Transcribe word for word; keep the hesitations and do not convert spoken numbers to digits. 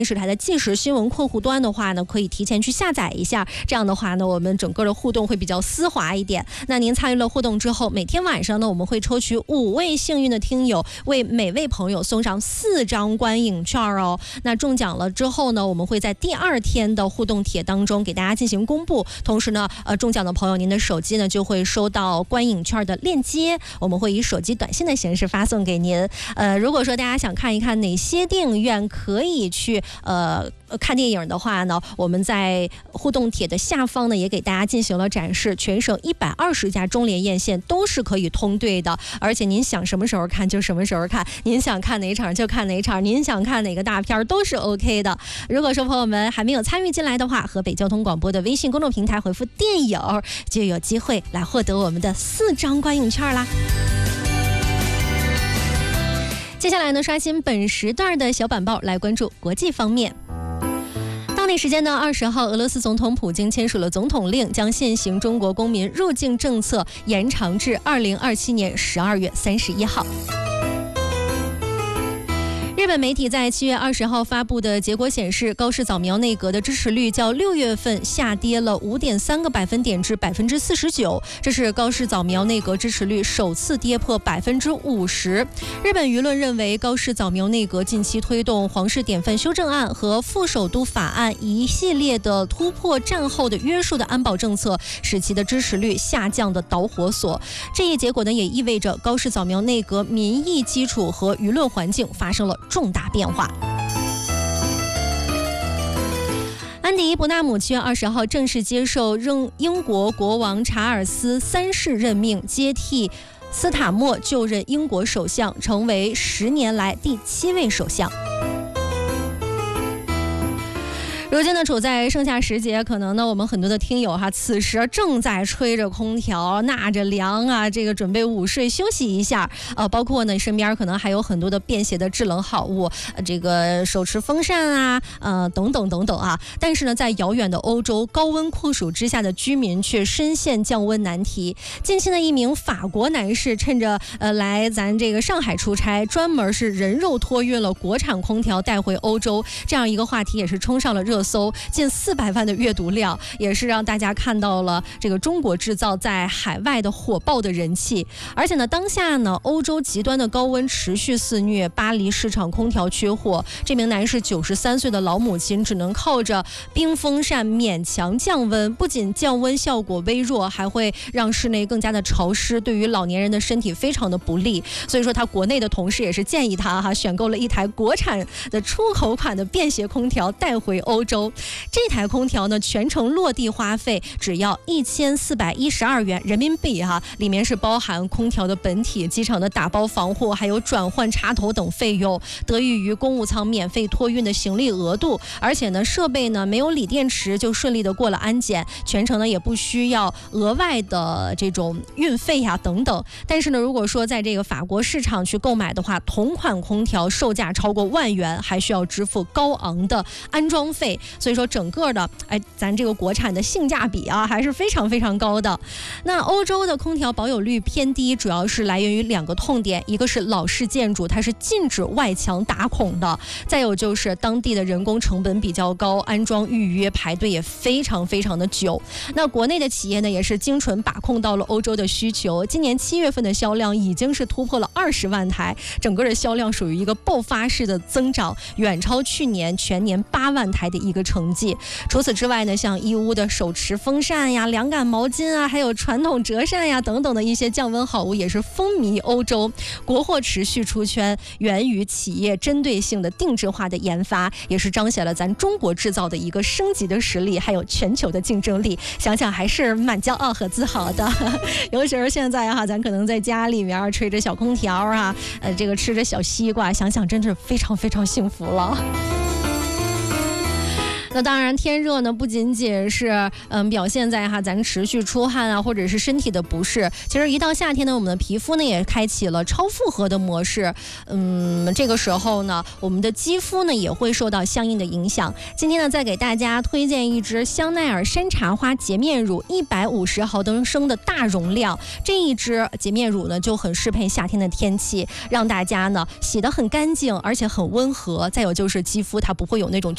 视台的即时新闻客户端的话呢，可以提前去下载一下，这样的话呢，我们整个的互动会比较丝滑一点。那您参与了互动之后，每天晚上呢，我们会抽取五位幸运的听友，为每位朋友送上四张观影券哦。那中奖了之后呢，我们会在第二天的互动帖当中给大家进行公布。同时呢，呃，中奖的朋友，您的手机呢就会收到观影券的链接，我们会以手机短信的形式发送给您。呃，如果说大家想看一看哪些电影院可以去呃看电影的话呢，我们在互动帖的下方呢也给大家进行了展示，全省一百二十家中联院线都是可以通兑的，而且您想什么时候看就什么时候看，您想看哪场就看哪场，您想看哪个大片都是 OK 的。如果说朋友们还没有参与进来的话，河北交通广播的微信公众平台回复电影就有机会来获得我们的四张观影券啦。接下来呢，刷新本时段的小板报，来关注国际方面。当地时间的二十号，俄罗斯总统普京签署了总统令，将现行中国公民入境政策延长至二零二七年十二月三十一号。日本媒体在七月二十号发布的结果显示，高市早苗内阁的支持率较六月份下跌了五点三个百分点至百分之四十九，这是高市早苗内阁支持率首次跌破百分之五十。日本舆论认为，高市早苗内阁近期推动皇室典范修正案和副首都法案一系列的突破战后的约束的安保政策，使其的支持率下降的导火索。这一结果呢，也意味着高市早苗内阁民意基础和舆论环境发生了重大变化。安迪·伯纳姆七月二十号正式接受英英国国王查尔斯三世任命，接替斯塔默就任英国首相，成为十年来第七位首相。如今呢，处在盛夏时节，可能呢，我们很多的听友哈，此时正在吹着空调，纳着凉啊，这个准备午睡休息一下。呃，包括呢，身边可能还有很多的便携的制冷好物，呃、这个手持风扇啊，呃，等等等等啊。但是呢，在遥远的欧洲，高温酷暑之下的居民却深陷降温难题。近期的一名法国男士趁着呃来咱这个上海出差，专门是人肉托运了国产空调带回欧洲，这样一个话题也是冲上了热搜，近四百万的阅读量，也是让大家看到了这个中国制造在海外的火爆的人气。而且呢，当下呢，欧洲极端的高温持续肆虐，巴黎市场空调缺货，这名男士九十三岁的老母亲只能靠着冰风扇勉强降温，不仅降温效果微弱，还会让室内更加的潮湿，对于老年人的身体非常的不利。所以说，他国内的同事也是建议他哈选购了一台国产的出口款的便携空调带回欧洲。这台空调呢，全程落地花费只要一千四百一十二元人民币哈，里面是包含空调的本体、机场的打包防护，还有转换插头等费用，得益于公务舱免费托运的行李额度，而且呢，设备呢没有锂电池就顺利的过了安检，全程呢也不需要额外的这种运费呀等等。但是呢，如果说在这个法国市场去购买的话，同款空调售价超过万元，还需要支付高昂的安装费。所以说整个的哎，咱这个国产的性价比啊还是非常非常高的。那欧洲的空调保有率偏低，主要是来源于两个痛点，一个是老式建筑，它是禁止外墙打孔的，再有就是当地的人工成本比较高，安装预约排队也非常非常的久。那国内的企业呢，也是精准把控到了欧洲的需求，今年七月份的销量已经是突破了二十万台，整个的销量属于一个爆发式的增长，远超去年全年八万台的一个成绩。除此之外呢，像义乌的手持风扇呀、凉感毛巾啊，还有传统折扇呀等等的一些降温好物也是风靡欧洲，国货持续出圈，源于企业针对性的定制化的研发，也是彰显了咱中国制造的一个升级的实力，还有全球的竞争力，想想还是蛮骄傲和自豪的。尤其是现在哈，咱可能在家里面吹着小空调啊，呃，这个吃着小西瓜，想想真是非常非常幸福了。那当然，天热呢，不仅仅是嗯表现在哈咱持续出汗啊，或者是身体的不适。其实一到夏天呢，我们的皮肤呢也开启了超负荷的模式。嗯，这个时候呢，我们的肌肤呢也会受到相应的影响。今天呢，再给大家推荐一支香奈儿山茶花洁面乳，一百五十毫升的大容量。这一支洁面乳呢，就很适配夏天的天气，让大家呢洗得很干净，而且很温和。再有就是肌肤它不会有那种